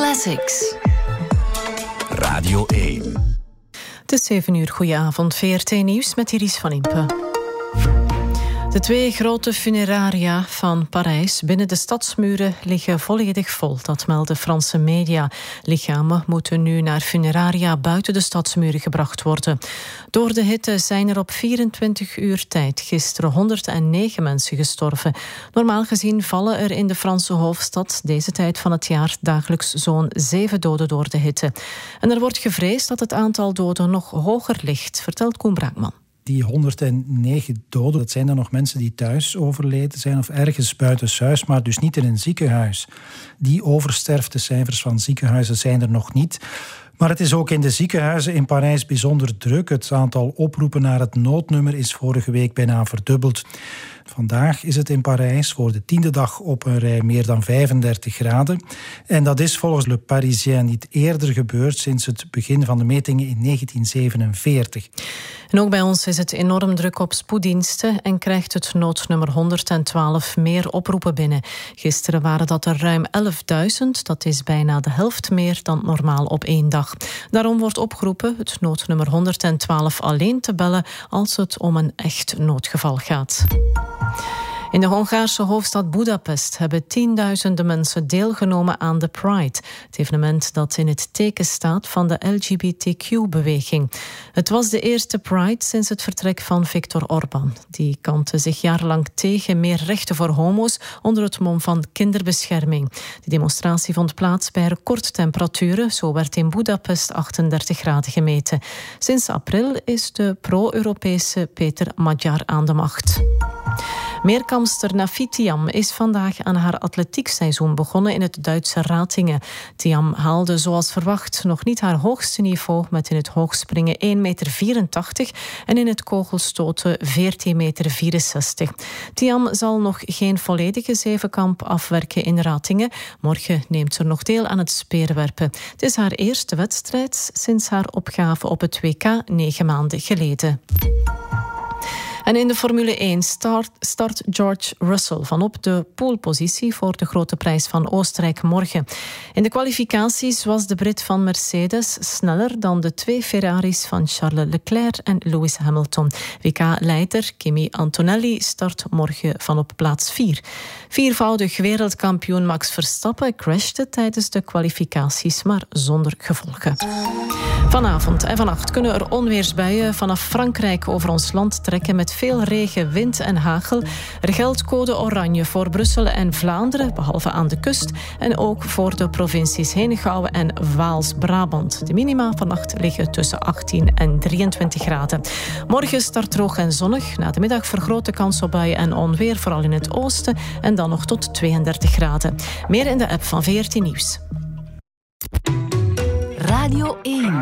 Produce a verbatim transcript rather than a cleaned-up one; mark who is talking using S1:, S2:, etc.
S1: Classics.
S2: Radio één.
S3: Het is zeven uur. Goedenavond. V R T Nieuws met Iris van Impe. De twee grote funeraria van Parijs binnen de stadsmuren liggen volledig vol. Dat melden Franse media. Lichamen moeten nu naar funeraria buiten de stadsmuren gebracht worden. Door de hitte zijn er op vierentwintig uur tijd gisteren honderdnegen mensen gestorven. Normaal gezien vallen er in de Franse hoofdstad deze tijd van het jaar dagelijks zo'n zeven doden door de hitte. En er wordt gevreesd dat het aantal doden nog hoger ligt, vertelt Koen Braakman.
S4: Die honderdnegen doden, dat zijn dan nog mensen die thuis overleden zijn of ergens buitenshuis, maar dus niet in een ziekenhuis. Die oversterftecijfers van ziekenhuizen zijn er nog niet. Maar het is ook in de ziekenhuizen in Parijs bijzonder druk. Het aantal oproepen naar het noodnummer is vorige week bijna verdubbeld. Vandaag is het in Parijs voor de tiende dag op een rij meer dan vijfendertig graden. En dat is volgens Le Parisien niet eerder gebeurd sinds het begin van de metingen in negentien zevenenveertig.
S3: En ook bij ons is het enorm druk op spoeddiensten en krijgt het noodnummer honderdtwaalf meer oproepen binnen. Gisteren waren dat er ruim elfduizend, dat is bijna de helft meer dan normaal op één dag. Daarom wordt opgeroepen het noodnummer honderdtwaalf alleen te bellen als het om een echt noodgeval gaat. In de Hongaarse hoofdstad Budapest hebben tienduizenden mensen deelgenomen aan de Pride. Het evenement dat in het teken staat van de L G B T Q-beweging. Het was de eerste Pride sinds het vertrek van Viktor Orbán. Die kantte zich jarenlang tegen meer rechten voor homo's onder het mom van kinderbescherming. De demonstratie vond plaats bij recordtemperaturen. Zo werd in Budapest achtendertig graden gemeten. Sinds april is de pro-Europese Peter Magyar aan de macht. Meerkamster Nafi Thiam is vandaag aan haar atletiekseizoen begonnen in het Duitse Ratingen. Thiam haalde zoals verwacht nog niet haar hoogste niveau met in het hoogspringen één meter vierentachtig en in het kogelstoten veertien meter vierenzestig. Thiam zal nog geen volledige zevenkamp afwerken in Ratingen. Morgen neemt ze nog deel aan het speerwerpen. Het is haar eerste wedstrijd sinds haar opgave op het W K negen maanden geleden. En in de Formule één start, start George Russell vanop de polepositie voor de Grote Prijs van Oostenrijk morgen. In de kwalificaties was de Brit van Mercedes sneller dan de twee Ferraris van Charles Leclerc en Lewis Hamilton. W K-leider Kimi Antonelli start morgen vanop plaats vier. Viervoudig wereldkampioen Max Verstappen crashte tijdens de kwalificaties, maar zonder gevolgen. Vanavond en vannacht kunnen er onweersbuien vanaf Frankrijk over ons land trekken met veel regen, wind en hagel. Er geldt code oranje voor Brussel en Vlaanderen, behalve aan de kust, en ook voor de provincies Henegouwen en Waals-Brabant. De minima vannacht liggen tussen achttien en drieëntwintig graden. Morgen start droog en zonnig. Na de middag vergrote kans op buien en onweer, vooral in het oosten, en dan nog tot tweeëndertig graden. Meer in de app van V R T Nieuws.
S1: Radio één.